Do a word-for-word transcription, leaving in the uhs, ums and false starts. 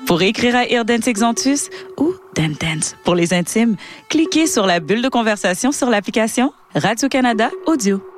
Pour écrire à Eardance Exantus ou Dance pour les intimes, cliquez sur la bulle de conversation sur l'application Radio-Canada Audio.